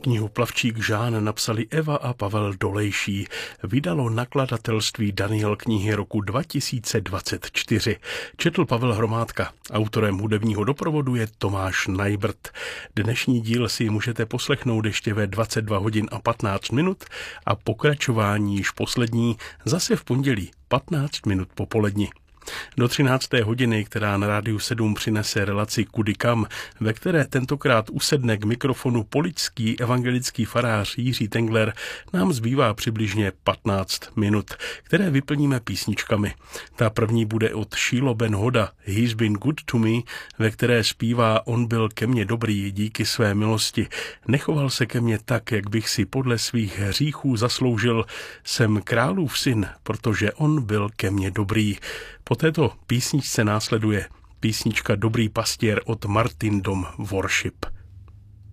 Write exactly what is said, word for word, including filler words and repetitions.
Knihu Plavčík Žán napsali Eva a Pavel Dolejší. Vydalo nakladatelství Daniel knihy roku dva tisíce dvacet čtyři. Četl Pavel Hromádka. Autorem hudebního doprovodu je Tomáš Najbrt. Dnešní díl si můžete poslechnout ještě ve dvacet dva hodin a patnáct minut a pokračování již poslední zase v pondělí patnáct minut po poledni. Do třinácté hodiny, která na Rádiu sedm přinese relaci Kudy kam, ve které tentokrát usedne k mikrofonu poličský evangelický farář Jiří Tengler, nám zbývá přibližně patnáct minut, které vyplníme písničkami. Ta první bude od Shiloh Ben Hoda He's Been Good to Me, ve které zpívá On byl ke mně dobrý díky své milosti. Nechoval se ke mně tak, jak bych si podle svých hříchů zasloužil. Jsem králův syn, protože on byl ke mně dobrý. Po této písničce následuje písnička Dobrý pastěr od Martin Dom Worship.